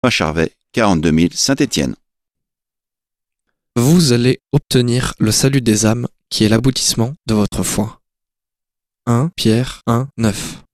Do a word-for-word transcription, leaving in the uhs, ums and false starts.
Charvet, quarante-deux mille Saint-Étienne. Vous allez obtenir le salut des âmes qui est l'aboutissement de votre foi. un Pierre un, neuf.